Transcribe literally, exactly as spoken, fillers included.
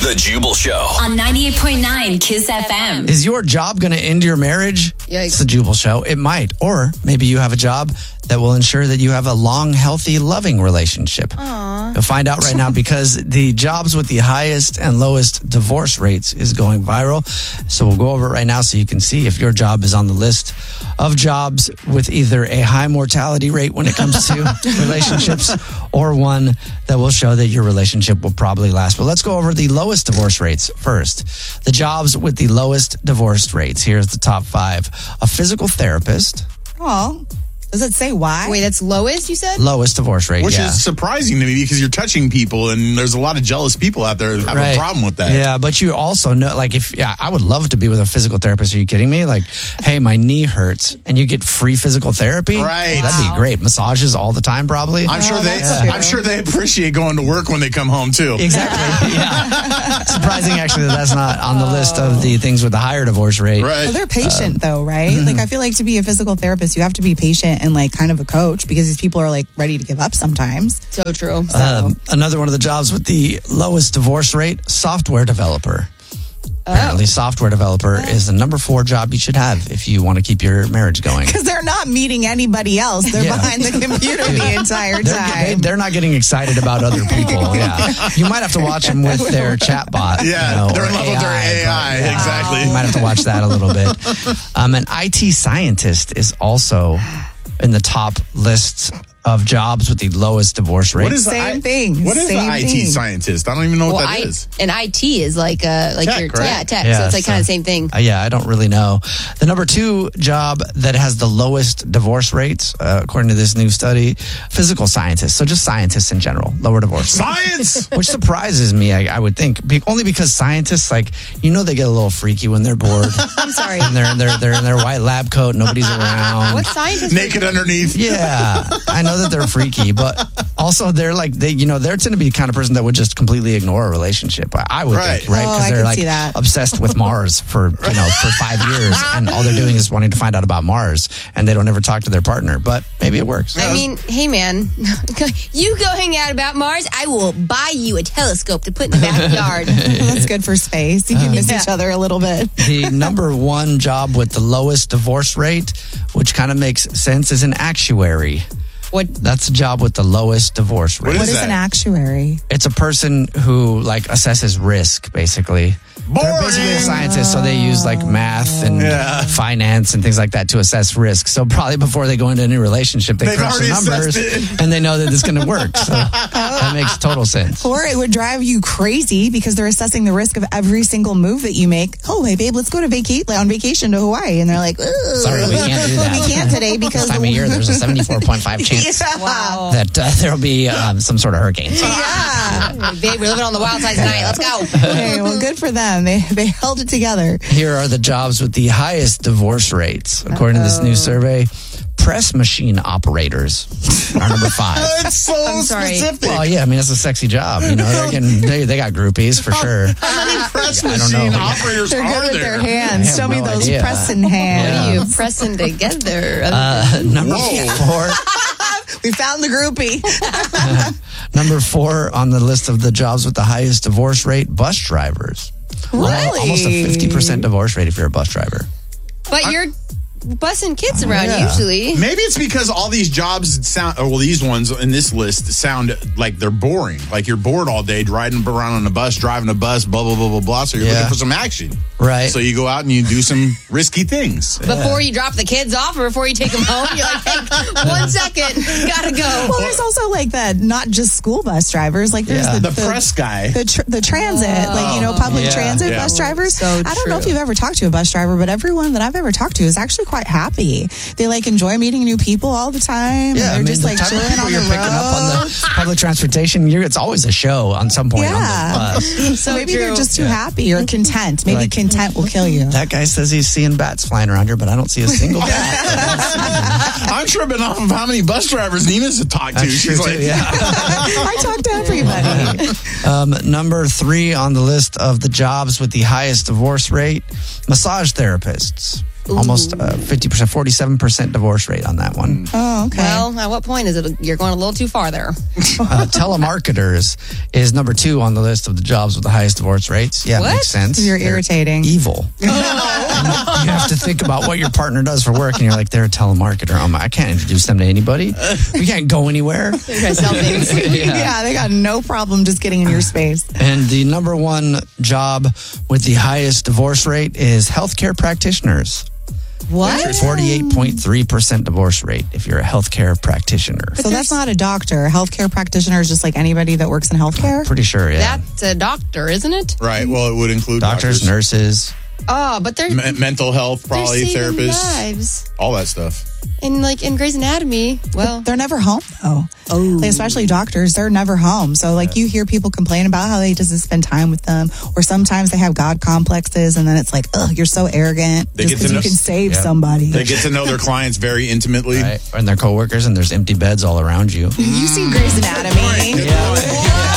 The Jubal Show on ninety-eight point nine Kiss F M. Is your job going to end your marriage? Yikes. It's the Jubal Show. It might. Or maybe you have a job that will ensure that you have a long, healthy, loving relationship. Aww. You'll find out right now because the jobs with the highest and lowest divorce rates is going viral. So we'll go over it right now so you can see if your job is on the list of jobs with either a high mortality rate when it comes to relationships or one that will show that your relationship will probably last. But let's go over the lowest divorce rates first. The jobs with the lowest divorce rates. Here's the top five. A physical therapist. Oh, does it say why? Wait, that's lowest, you said? Lowest divorce rate, Which yeah. is surprising to me because you're touching people and there's a lot of jealous people out there that have Right. a problem with that. Yeah, but you also know, like, if, yeah, I would love to be with a physical therapist. Are you kidding me? Like, hey, my knee hurts and you get free physical therapy? Right. That'd Wow. be great. Massages all the time, probably. I'm sure Oh, they that's true. I'm sure they appreciate going to work when they come home too. Exactly. Yeah. Surprising, actually, that that's not on the list of the things with the higher divorce rate. Right. Well, they're patient Uh, though, right? mm-hmm. Like, I feel like to be a physical therapist, you have to be patient and like kind of a coach because these people are like ready to give up sometimes. So true. Um, another one of the jobs with the lowest divorce rate, software developer. Apparently, software developer is the number four job you should have if you want to keep your marriage going. Because they're not meeting anybody else. They're Yeah. behind the computer the entire They're, they, time. they're not getting excited about other people. Yeah, you might have to watch them with their chatbot. Yeah, you know, they're or in love with their A I, but, yeah, exactly. You might have to watch that a little bit. Um, an I T scientist is also in the top lists of jobs with the lowest divorce rate. What is the Same I- thing. What is Same the I T thing. scientist? I don't even know what Well, that I, is. and I T is like uh like Tech, your right? yeah tech, Yeah, so it's like so- kind of the same thing. Uh, yeah, I don't really know. The number two job that has the lowest divorce rates, uh, according to this new study, physical scientists. So just scientists in general, lower divorce rate. Science! Which surprises me, I, I would think, be, only because scientists, like, you know, they get a little freaky when they're bored. I'm sorry. And they're, they're, they're in their white lab coat, nobody's around. What scientist? Naked underneath. Yeah, I know that they're freaky, but also they're like, they, you know, they're tend to be the kind of person that would just completely ignore a relationship. I, I would Right. think, right? Oh, Because I they're could like see that. obsessed with Mars for, you know, for five years. And all they're doing is wanting to find out about Mars and they don't ever talk to their partner. But maybe it works. I mean, hey man, you go hang out about Mars. I will buy you a telescope to put in the backyard. Well, that's good for space. You can miss Yeah. each other a little bit. The number one job with the lowest divorce rate, which kind of makes sense, is an actuary. What? That's a job with the lowest divorce rate. What What is is an that? actuary? It's a person who like assesses risk, basically. They're basically a Boring. scientist, so they use like math and Yeah. finance and things like that to assess risk. So probably before they go into any relationship, they They've crunch the already numbers assessed it. and they know that it's going to work. So that makes total sense. Or it would drive you crazy because they're assessing the risk of every single move that you make. Oh, hey, babe, let's go to vacate on vacation to Hawaii. And they're like, Ugh. Sorry, we can't do that. We can't today because This time of year, there's a seventy-four point five chance Yeah. Wow. that uh, there'll be um, some sort of hurricane. Yeah. Babe, we're living on the wild side tonight. Let's go. Okay, well, good for them. They they held it together. Here are the jobs with the highest divorce rates, according to this new survey. Press machine operators are number five. It's so I'm sorry. specific. Well, yeah, I mean, that's a sexy job. You know, they're getting, they, they got groupies for sure. How many press I don't machine know. operators They're are good with there? their hands. I have Show me no those idea. pressing What hands. are you pressing together? Uh, number Whoa. four, We found the groupie. number four on the list of the jobs with the highest divorce rate: bus drivers. Really? Almost a fifty percent divorce rate if you're a bus driver. But you're bussing kids around yeah. usually. Maybe it's because all these jobs sound, or well, these ones in this list sound like they're boring. Like you're bored all day riding around on a bus, driving a bus, blah, blah, blah, blah, blah. So you're Yeah. looking for some action. Right. So you go out and you do some risky things. Before you drop the kids off or before you take them home, you're like, hey, one second, gotta go. Well, there's also like that, not just school bus drivers. Like there's Yeah. the, The press guy. the, tr- the transit, like, you know, public Yeah. transit Yeah. bus drivers. So I don't know if true. you've ever talked to a bus driver, but everyone that I've ever talked to is actually quite happy. They like enjoy meeting new people all the time. Yeah, they're I mean, just the like type of chilling people on you're the picking up on road. the public transportation, you're, it's always a show on some point on Yeah. the bus. So maybe true. they're just too happy or content. Maybe Like- content will kill you. That guy says he's seeing bats flying around here, but I don't see a single bat. I'm tripping off of how many bus drivers Nina's talked to. That's She's true, like, too, yeah. I talk to everybody. Um, number three on the list of the jobs with the highest divorce rate, massage therapists. Almost uh, fifty percent, forty-seven percent divorce rate on that one. Oh, okay. Well, at what point is it? You're going a little too far there. Uh, telemarketers is number two on the list of the jobs with the highest divorce rates. Yeah, What? makes sense. You're They're irritating. Evil. You have to think about what your partner does for work, and you're like, they're a telemarketer. I'm, I can't introduce them to anybody. We can't go anywhere. You're going to sell things. yeah. they got no problem just getting in your space. And the number one job with the highest divorce rate is healthcare practitioners. What? forty-eight point three percent divorce rate if you're a healthcare practitioner. So that's not a doctor. A healthcare practitioner is just like anybody that works in healthcare. Pretty sure, yeah. That's a doctor, isn't it? Right. Well, it would include Doctors, doctors, nurses. Oh, but they're, me- mental health, they're probably saving therapists, lives. all that stuff. And like in Grey's Anatomy, well, They're never home though. Oh. Like, especially doctors, they're never home. So like you hear people complain about how they just spend time with them, or sometimes they have God complexes, and then it's like, oh, you're so arrogant They just get to because you know- can save Yeah. somebody. They get to know their clients very intimately. Right? And their coworkers, and there's empty beds all around you. You see Grey's Anatomy. Yeah.